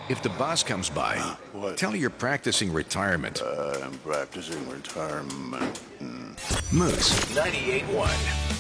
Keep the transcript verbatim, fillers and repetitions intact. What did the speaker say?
If the boss comes by, What? tell her you're practicing retirement. Uh, I'm practicing retirement. Mm. Moose ninety-eight point one.